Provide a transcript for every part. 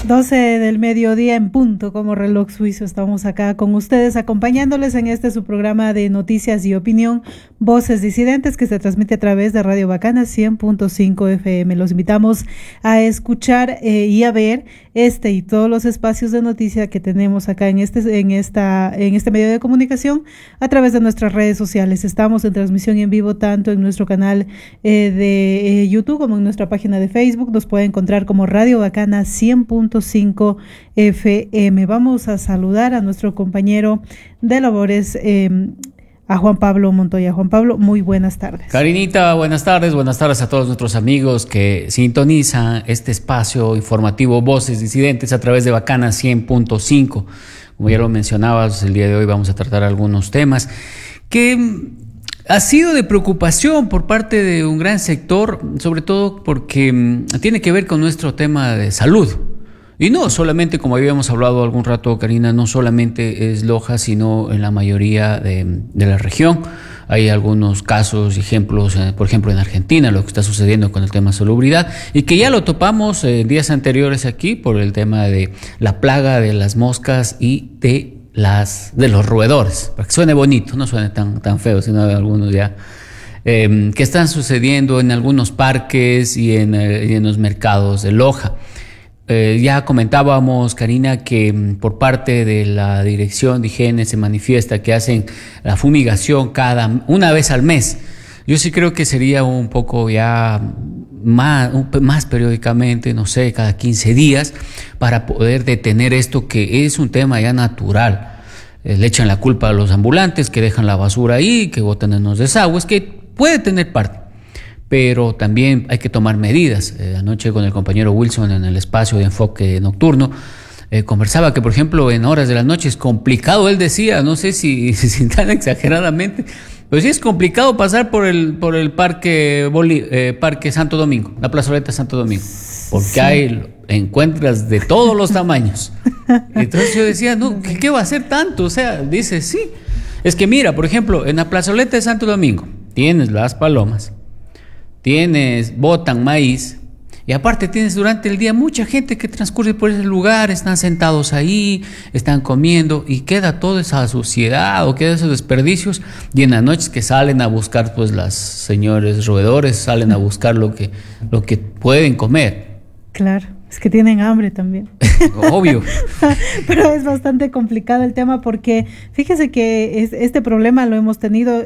12 del mediodía en punto, como reloj suizo. Estamos acá con ustedes, acompañándoles en su programa de noticias y opinión, Voces Disidentes, que se transmite a través de Radio Bacana 100.5 FM. Los invitamos a escuchar y a ver y todos los espacios de noticia que tenemos acá en este medio de comunicación a través de nuestras redes sociales. Estamos en transmisión en vivo tanto en nuestro canal de YouTube como en nuestra página de Facebook. Nos puede encontrar como Radio Bacana 100.5 FM. Vamos a saludar a nuestro compañero de labores, a Juan Pablo Montoya. Juan Pablo, muy buenas tardes. Karinita, buenas tardes a todos nuestros amigos que sintonizan este espacio informativo Voces Disidentes a través de Bacana 100.5. Como ya lo mencionabas, el día de hoy vamos a tratar algunos temas que ha sido de preocupación por parte de un gran sector, sobre todo porque tiene que ver con nuestro tema de salud. Y no solamente, como habíamos hablado algún rato, Karina, no solamente es Loja, sino en la mayoría de la región. Hay algunos casos y ejemplos, por ejemplo en Argentina, lo que está sucediendo con el tema salubridad, y que ya lo topamos días anteriores aquí por el tema de la plaga de las moscas y de los roedores, para que suene bonito, no suene tan feo, sino de algunos ya que están sucediendo en algunos parques y en los mercados de Loja. Ya comentábamos, Karina, que por parte de la Dirección de Higiene se manifiesta que hacen la fumigación una vez al mes. Yo sí creo que sería un poco ya más periódicamente, no sé, cada 15 días, para poder detener esto que es un tema ya natural. Le echan la culpa a los ambulantes que dejan la basura ahí, que botan en los desagües, que puede tener parte. Pero también hay que tomar medidas. Anoche con el compañero Wilson en el espacio de enfoque nocturno, conversaba que, por ejemplo, en horas de la noche es complicado, él decía, no sé si tan exageradamente, pero sí es complicado pasar por el Parque Santo Domingo, la plazoleta Santo Domingo, porque sí, encuentras de todos los tamaños. Entonces yo decía, no, ¿qué va a hacer tanto? O sea, dice, sí. Es que mira, por ejemplo, en la plazoleta de Santo Domingo tienes las palomas, botan maíz, y aparte tienes durante el día mucha gente que transcurre por ese lugar, están sentados ahí, están comiendo, y queda toda esa suciedad o quedan esos desperdicios, y en las noches que salen a buscar, pues las señores roedores salen a buscar lo que pueden comer. Claro, es que tienen hambre también. Obvio. Pero es bastante complicado el tema porque fíjese que este problema lo hemos tenido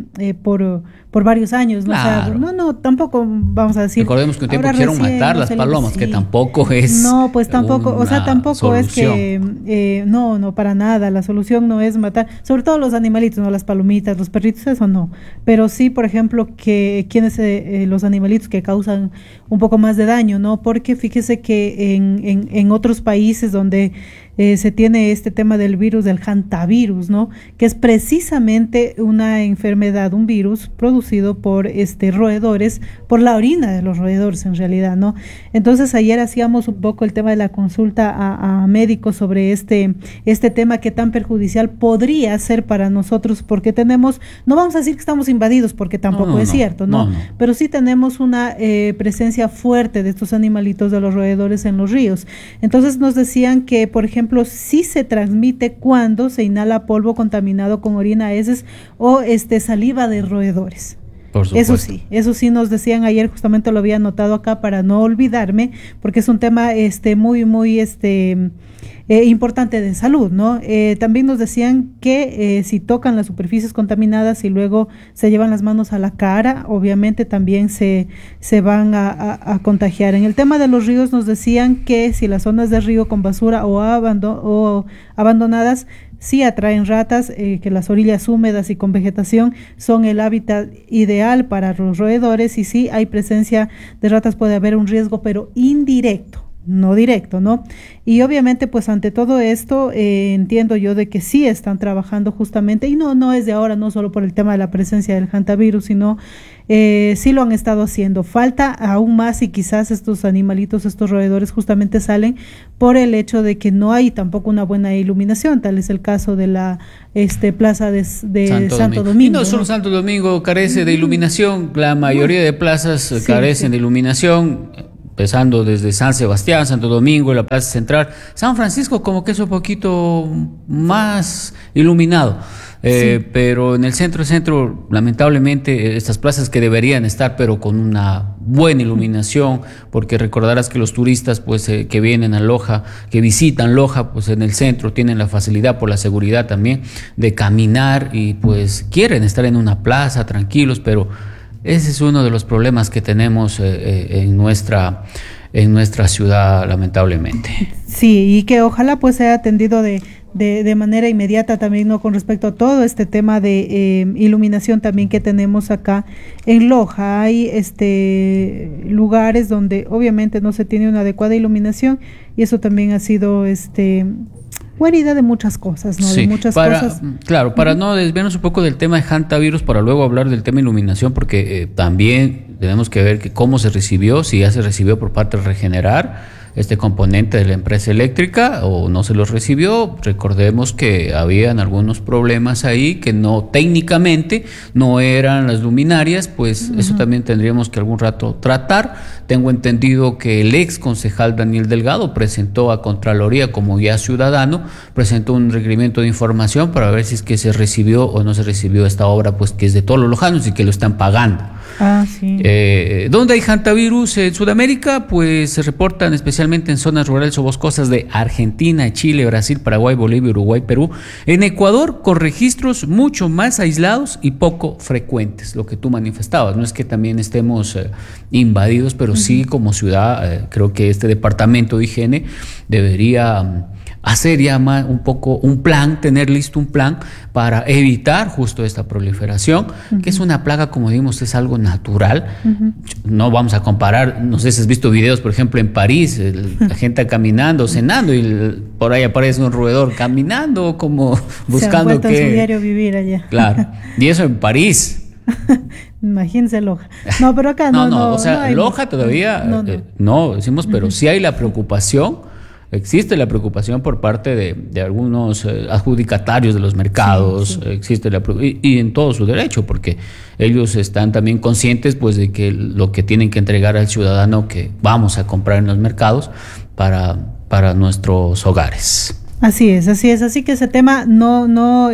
por varios años, ¿no? Claro. O sea, no, tampoco vamos a decir. Recordemos que un tiempo quisieron matar las palomas, sí, que tampoco es. No, pues tampoco, o sea, tampoco solución. Es que no, para nada. La solución no es matar, sobre todo los animalitos, no las palomitas, los perritos, eso no. Pero sí, por ejemplo, los animalitos que causan un poco más de daño, ¿no? Porque fíjese que en otros países donde se tiene este tema del virus, del hantavirus, ¿no? Que es precisamente una enfermedad, un virus producido por roedores, por la orina de los roedores en realidad, ¿no? Entonces ayer hacíamos un poco el tema de la consulta a médicos sobre este tema que tan perjudicial podría ser para nosotros, porque tenemos, no vamos a decir que estamos invadidos, porque tampoco es cierto, ¿no? Pero sí tenemos una presencia fuerte de estos animalitos de los roedores en los ríos. Entonces nos decían que, por ejemplo, sí se transmite cuando se inhala polvo contaminado con orina, heces o saliva de roedores. Por supuesto. Eso sí nos decían ayer, justamente lo había anotado acá para no olvidarme, porque es un tema muy importante de salud, ¿no? También nos decían que si tocan las superficies contaminadas y luego se llevan las manos a la cara, obviamente también se van a contagiar. En el tema de los ríos nos decían que si las zonas de río con basura o abandonadas sí atraen ratas, que las orillas húmedas y con vegetación son el hábitat ideal para los roedores, y sí hay presencia de ratas, puede haber un riesgo, pero indirecto, no directo, ¿no? Y obviamente, pues ante todo esto, entiendo yo de que sí están trabajando justamente, y no es de ahora, no solo por el tema de la presencia del hantavirus, sino sí lo han estado haciendo. Falta aún más, y quizás estos animalitos, estos roedores justamente salen por el hecho de que no hay tampoco una buena iluminación, tal es el caso de la plaza de Santo Domingo. Y no solo Santo Domingo carece de iluminación, la mayoría de plazas carecen de iluminación. empezando desde San Sebastián, Santo Domingo, la Plaza Central, San Francisco como que es un poquito más iluminado. Sí. Pero en el centro, lamentablemente, estas plazas que deberían estar, pero con una buena iluminación, porque recordarás que los turistas, pues, que vienen a Loja, que visitan Loja, pues, en el centro, tienen la facilidad, por la seguridad también, de caminar y, pues, quieren estar en una plaza tranquilos, pero ese es uno de los problemas que tenemos en nuestra ciudad, lamentablemente. Sí, y que ojalá, pues, sea atendido de manera inmediata también, ¿no? Con respecto a todo este tema de iluminación también que tenemos acá en Loja. Hay lugares donde obviamente no se tiene una adecuada iluminación y eso también ha sido guarida de muchas cosas, ¿no? Sí, de muchas cosas. Claro, para no desviarnos un poco del tema de hantavirus, para luego hablar del tema de iluminación, porque también tenemos que ver que cómo se recibió, si ya se recibió por parte de Regenerar este componente de la empresa eléctrica o no se los recibió. Recordemos que habían algunos problemas ahí que técnicamente no eran las luminarias, pues eso también tendríamos que algún rato tratar. Tengo entendido que el ex concejal Daniel Delgado presentó a Contraloría, como ya ciudadano, presentó un requerimiento de información para ver si es que se recibió o no se recibió esta obra, pues que es de todos los lojanos y que lo están pagando. Sí. ¿Dónde hay hantavirus en Sudamérica? Pues se reportan especialmente en zonas rurales o boscosas de Argentina, Chile, Brasil, Paraguay, Bolivia, Uruguay, Perú. En Ecuador, con registros mucho más aislados y poco frecuentes, lo que tú manifestabas. No es que también estemos invadidos, pero sí como ciudad, creo que este departamento de higiene debería hacer ya un poco un plan, tener listo un plan para evitar justo esta proliferación, que es una plaga, como dijimos, es algo natural. No vamos a comparar, no sé si has visto videos, por ejemplo, en París, la gente caminando, cenando, y por ahí aparece un roedor caminando, como buscando se han vuelto en su diario vivir allá. Claro, y eso en París. Imagínense Loja. No, pero acá no. O sea, no Loja todavía no decimos, pero sí hay la preocupación. Existe la preocupación por parte de algunos adjudicatarios de los mercados, sí. Existe y en todo su derecho, porque ellos están también conscientes, pues, de que lo que tienen que entregar al ciudadano que vamos a comprar en los mercados para nuestros hogares. Así es, así que ese tema no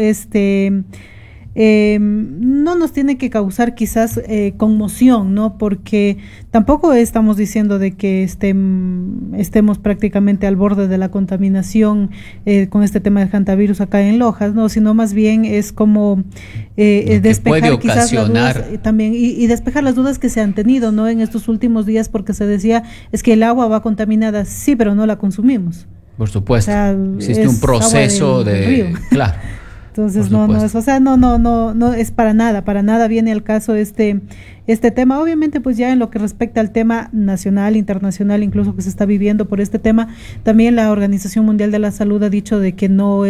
nos tiene que causar quizás conmoción, ¿no? Porque tampoco estamos diciendo de que estemos prácticamente al borde de la contaminación con este tema del hantavirus acá en Lojas, ¿no? Sino más bien es como despejar quizás las dudas también y despejar las dudas que se han tenido, ¿no? En estos últimos días, porque se decía es que el agua va contaminada, sí, pero no la consumimos. Por supuesto, o sea, existe un proceso del río. Claro. Entonces no es para nada viene al caso este tema. Obviamente, pues ya en lo que respecta al tema nacional, internacional, incluso que se está viviendo por este tema, también la Organización Mundial de la Salud ha dicho de que no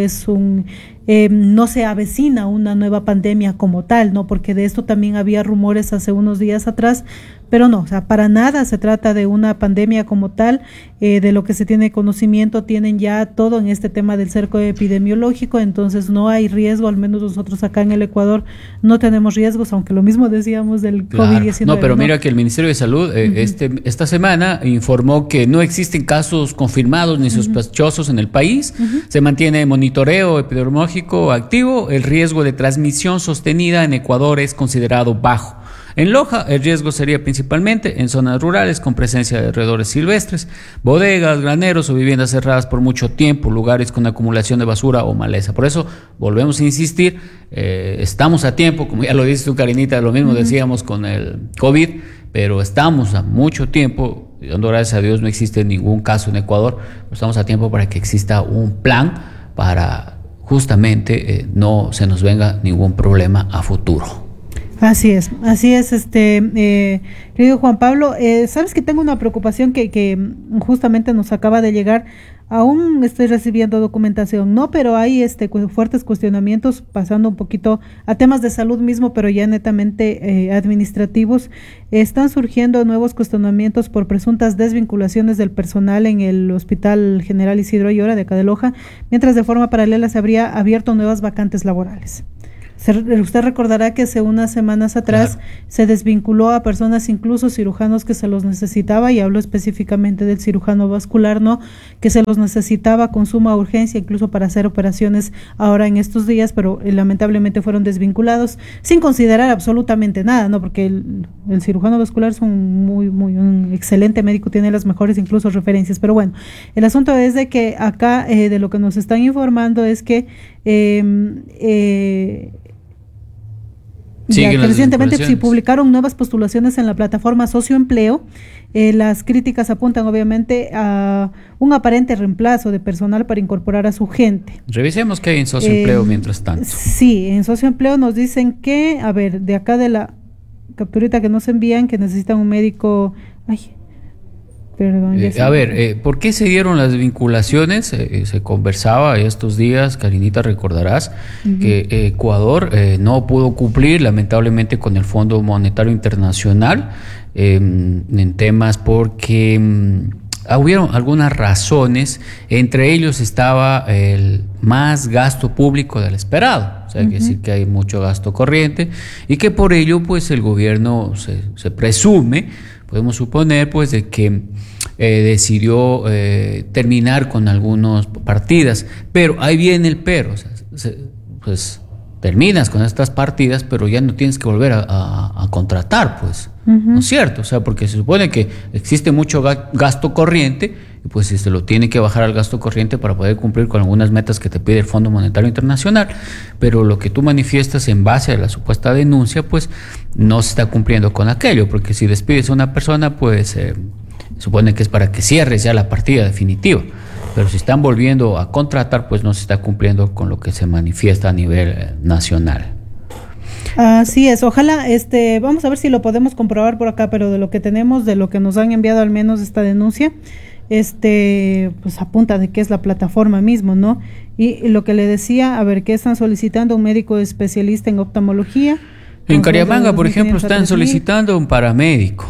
se avecina una nueva pandemia como tal, ¿no? Porque de esto también había rumores hace unos días atrás, pero no, o sea, para nada se trata de una pandemia como tal. De lo que se tiene conocimiento, tienen ya todo en este tema del cerco epidemiológico, entonces no hay riesgo, al menos nosotros acá en el Ecuador no tenemos riesgos, aunque lo mismo decíamos del COVID-19. No, pero mira que el Ministerio de Salud esta semana informó que no existen casos confirmados ni sospechosos en el país, se mantiene monitoreo epidemiológico activo, el riesgo de transmisión sostenida en Ecuador es considerado bajo. En Loja, el riesgo sería principalmente en zonas rurales con presencia de roedores silvestres, bodegas, graneros o viviendas cerradas por mucho tiempo, lugares con acumulación de basura o maleza. Por eso, volvemos a insistir, estamos a tiempo, como ya lo dice tu Karinita, lo mismo decíamos con el COVID, pero estamos a mucho tiempo, y dando gracias a Dios no existe ningún caso en Ecuador, pero estamos a tiempo para que exista un plan para justamente no se nos venga ningún problema a futuro. Así es, querido Juan Pablo, sabes que tengo una preocupación que justamente nos acaba de llegar. Aún estoy recibiendo documentación, no, pero hay fuertes cuestionamientos, pasando un poquito a temas de salud mismo, pero ya netamente administrativos. Están surgiendo nuevos cuestionamientos por presuntas desvinculaciones del personal en el Hospital General Isidro Ayora de acá de Loja, mientras de forma paralela se habría abierto nuevas vacantes laborales. Usted recordará que hace unas semanas atrás se desvinculó a personas, incluso cirujanos que se los necesitaba, y hablo específicamente del cirujano vascular, ¿no? Que se los necesitaba con suma urgencia, incluso para hacer operaciones ahora en estos días, pero lamentablemente fueron desvinculados sin considerar absolutamente nada, ¿no? Porque el cirujano vascular es un excelente médico, tiene las mejores incluso referencias, pero bueno, el asunto es de que acá de lo que nos están informando es que recientemente se publicaron nuevas postulaciones en la plataforma Socioempleo. Las críticas apuntan obviamente a un aparente reemplazo de personal para incorporar a su gente. Revisemos qué hay en Socioempleo mientras tanto. Sí, en Socioempleo nos dicen que, a ver, de acá de la capturita que nos envían, que necesitan un médico... Perdón, ¿por qué se dieron las vinculaciones? Se conversaba estos días, Karinita, recordarás, que Ecuador no pudo cumplir lamentablemente con el Fondo Monetario Internacional en temas porque hubieron algunas razones, entre ellos estaba el más gasto público del esperado, o sea, hay que decir que hay mucho gasto corriente y que por ello pues el gobierno se presume, podemos suponer pues de que decidió terminar con algunas partidas, pero ahí viene el pero, o sea, pues terminas con estas partidas, pero ya no tienes que volver a contratar, pues, ¿no es cierto? O sea, porque se supone que existe mucho gasto corriente, y pues se lo tiene que bajar al gasto corriente para poder cumplir con algunas metas que te pide el Fondo Monetario Internacional, pero lo que tú manifiestas en base a la supuesta denuncia, pues, no se está cumpliendo con aquello, porque si despides a una persona, pues, supone que es para que cierres ya la partida definitiva. Pero si están volviendo a contratar, pues no se está cumpliendo con lo que se manifiesta a nivel nacional. Así es, ojalá, vamos a ver si lo podemos comprobar por acá, pero de lo que tenemos, de lo que nos han enviado al menos esta denuncia, pues apunta de que es la plataforma mismo, ¿no? Y lo que le decía, a ver, ¿qué están solicitando? Un médico especialista en oftalmología. En Cariamanga, por ejemplo, están solicitando un paramédico.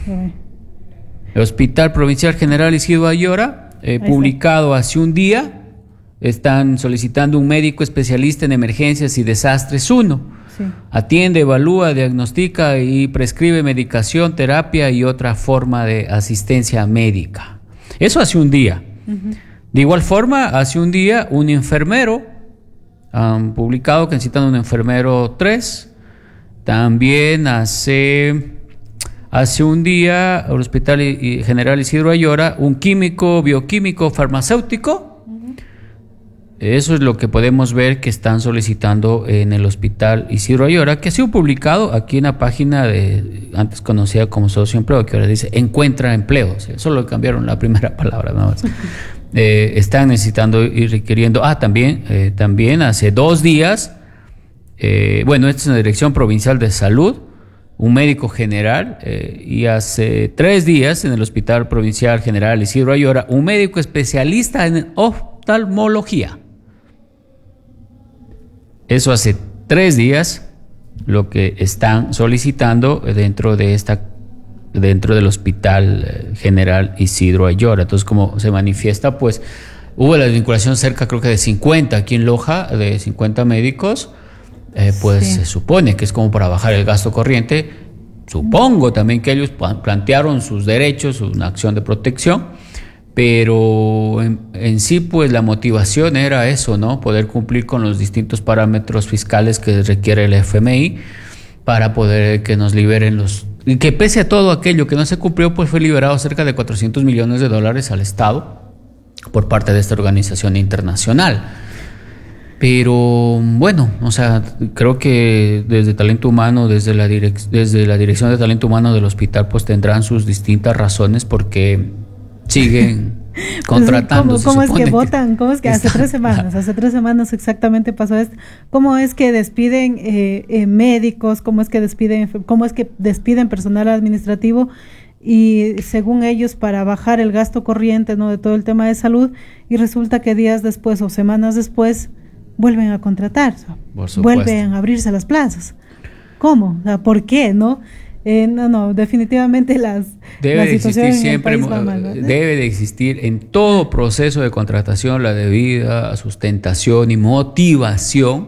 El Hospital Provincial General Isidro Ayora, publicado hace un día, están solicitando un médico especialista en emergencias y desastres 1. Sí. Atiende, evalúa, diagnostica y prescribe medicación, terapia y otra forma de asistencia médica. Eso hace un día. De igual forma, hace un día un enfermero, han publicado que necesitan un enfermero 3. También hace un día, el Hospital General Isidro Ayora, un químico, bioquímico, farmacéutico. Eso es lo que podemos ver que están solicitando en el Hospital Isidro Ayora, que ha sido publicado aquí en la página antes conocida como Socioempleo, que ahora dice Encuentra Empleo. O sea, solo cambiaron la primera palabra nada más. Están necesitando y requiriendo. También hace 2 días, esto es en la Dirección Provincial de Salud, un médico general, y hace 3 días en el Hospital Provincial General Isidro Ayora, un médico especialista en oftalmología. Eso hace 3 días lo que están solicitando dentro del Hospital General Isidro Ayora. Entonces, como se manifiesta, pues hubo la vinculación cerca, creo que de 50 aquí en Loja, de 50 médicos. Se supone que es como para bajar el gasto corriente. Supongo también que ellos plantearon sus derechos, una acción de protección, pero en sí pues la motivación era eso, ¿no? Poder cumplir con los distintos parámetros fiscales que requiere el FMI para poder que nos liberen y que pese a todo aquello que no se cumplió, pues fue liberado cerca de $400 millones al Estado por parte de esta organización internacional. Pero bueno, o sea, creo que desde Talento Humano, desde la Dirección de Talento Humano del hospital, pues tendrán sus distintas razones porque siguen contratando. ¿Cómo es que votan? ¿Cómo es que hace 3 semanas exactamente pasó esto? ¿Cómo es que despiden médicos? ¿Cómo es que despiden personal administrativo? Y según ellos, para bajar el gasto corriente, ¿no?, de todo el tema de salud, y resulta que días después o semanas después vuelven a contratar, vuelven a abrirse las plazas. ¿Cómo? O sea, ¿por qué? ¿No? Definitivamente debe de existir siempre, debe de existir en todo proceso de contratación la debida sustentación y motivación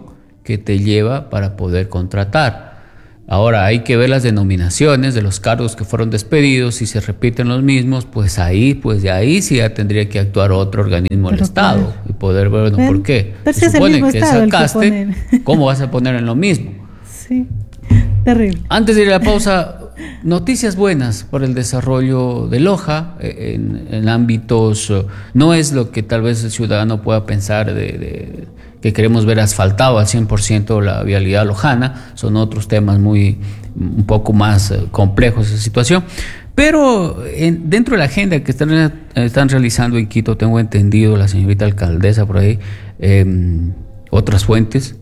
que te lleva para poder contratar. Ahora hay que ver las denominaciones de los cargos que fueron despedidos. Si se repiten los mismos, pues de ahí sí ya tendría que actuar otro organismo del Estado y poder ver, bueno, ¿por qué? Se supone que sacaste, ¿cómo vas a poner en lo mismo? Sí, terrible. Antes de ir a la pausa, noticias buenas por el desarrollo de Loja en ámbitos, no es lo que tal vez el ciudadano pueda pensar de que queremos ver asfaltado al 100% la vialidad lojana. Son otros temas un poco más complejos esa situación. Pero dentro de la agenda que están realizando en Quito, tengo entendido, la señorita alcaldesa por ahí, otras fuentes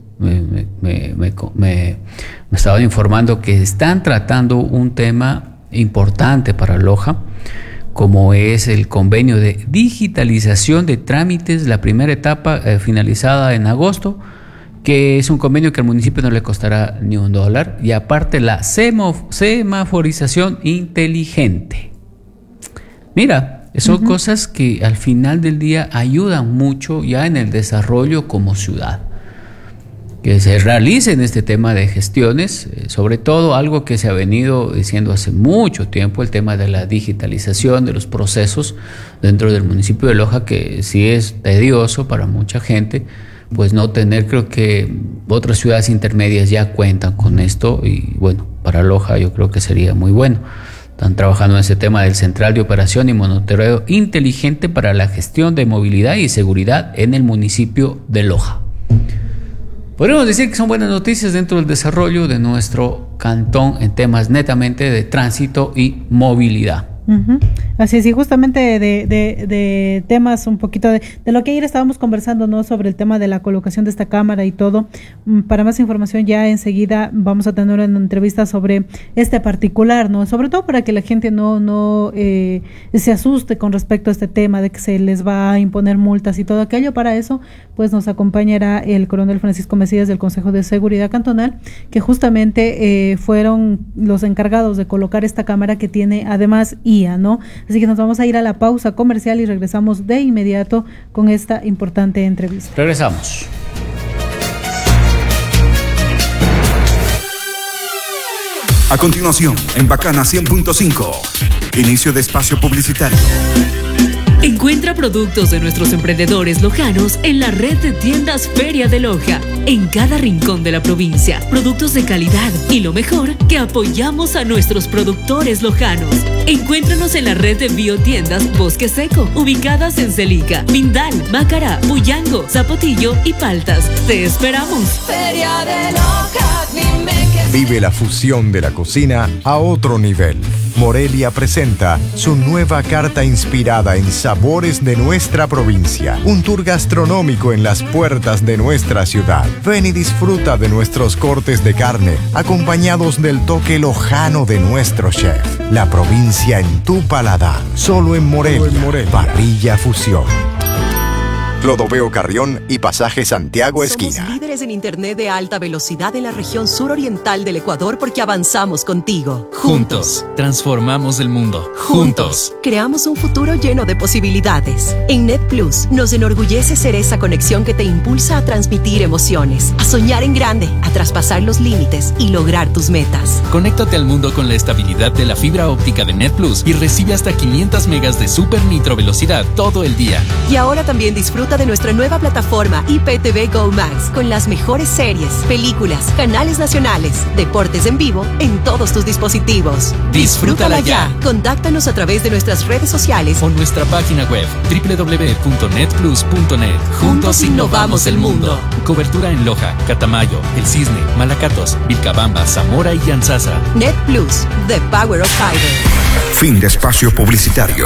me estaban informando que están tratando un tema importante para Loja, como es el convenio de digitalización de trámites, la primera etapa finalizada en agosto, que es un convenio que al municipio no le costará ni $1, y aparte la semaforización inteligente. Mira, son cosas que al final del día ayudan mucho ya en el desarrollo como ciudad. Que se realicen este tema de gestiones, sobre todo algo que se ha venido diciendo hace mucho tiempo, el tema de la digitalización de los procesos dentro del municipio de Loja, que sí es tedioso para mucha gente, pues no tener, creo que otras ciudades intermedias ya cuentan con esto, y bueno, para Loja yo creo que sería muy bueno. Están trabajando en ese tema del central de operación y monitoreo inteligente para la gestión de movilidad y seguridad en el municipio de Loja. Podríamos decir que son buenas noticias dentro del desarrollo de nuestro cantón en temas netamente de tránsito y movilidad. Así es, y justamente de temas un poquito de lo que ayer estábamos conversando, ¿no? Sobre el tema de la colocación de esta cámara y todo. Para más información ya enseguida vamos a tener una entrevista sobre este particular, ¿no? Sobre todo para que la gente no se asuste con respecto a este tema de que se les va a imponer multas y todo aquello. Para eso, pues nos acompañará el coronel Francisco Mesías del Consejo de Seguridad Cantonal, que justamente fueron los encargados de colocar esta cámara que tiene además IA, ¿no? Así que nos vamos a ir a la pausa comercial y regresamos de inmediato con esta importante entrevista. Regresamos. A continuación, en Bacana 100.5, inicio de espacio publicitario. Encuentra productos de nuestros emprendedores lojanos en la red de tiendas Feria de Loja, en cada rincón de la provincia. Productos de calidad y lo mejor, que apoyamos a nuestros productores lojanos. Encuéntranos en la red de biotiendas Bosque Seco, ubicadas en Celica, Mindal, Macará, Puyango, Zapotillo y Paltas. ¡Te esperamos! Feria de Loja, dime que... Vive la fusión de la cocina a otro nivel. Morelia presenta su nueva carta inspirada en sabores de nuestra provincia. Un tour gastronómico en las puertas de nuestra ciudad. Ven y disfruta de nuestros cortes de carne, acompañados del toque lojano de nuestro chef. La provincia en tu paladar. Solo en Morelia. Parrilla Fusión. Clodoveo Carrión y Pasaje Santiago Esquina. Somos líderes en internet de alta velocidad en la región suroriental del Ecuador porque avanzamos contigo. Juntos, transformamos el mundo. Juntos, creamos un futuro lleno de posibilidades. En NetPlus nos enorgullece ser esa conexión que te impulsa a transmitir emociones, a soñar en grande, a traspasar los límites y lograr tus metas. Conéctate al mundo con la estabilidad de la fibra óptica de NetPlus y recibe hasta 500 megas de super nitro velocidad todo el día. Y ahora también disfruta de nuestra nueva plataforma IPTV Go Max con las mejores series, películas, canales nacionales, deportes en vivo en todos tus dispositivos. ¡Disfrútala ya! Contáctanos a través de nuestras redes sociales o nuestra página web www.netplus.net. Juntos innovamos el mundo. Cobertura en Loja, Catamayo, El Cisne, Malacatos, Vilcabamba, Zamora y Yanzasa. NetPlus, the power of fiber. Fin de espacio publicitario.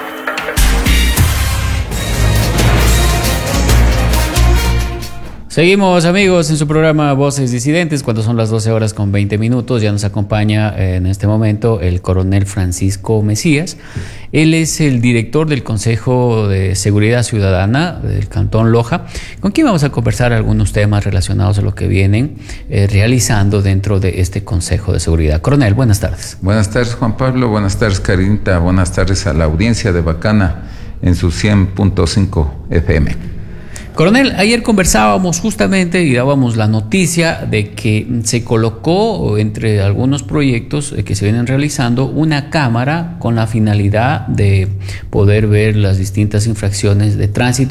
Seguimos, amigos, en su programa Voces Disidentes, cuando son las 12 horas con 20 minutos. Ya nos acompaña en este momento el coronel Francisco Mesías. Él es el director del Consejo de Seguridad Ciudadana del Cantón Loja, con quien vamos a conversar algunos temas relacionados a lo que vienen realizando dentro de este Consejo de Seguridad. Coronel, buenas tardes. Buenas tardes, Juan Pablo. Buenas tardes, Carinita. Buenas tardes a la audiencia de Bacana en su 100.5 FM. Coronel, ayer conversábamos justamente y dábamos la noticia de que se colocó entre algunos proyectos que se vienen realizando una cámara con la finalidad de poder ver las distintas infracciones de tránsito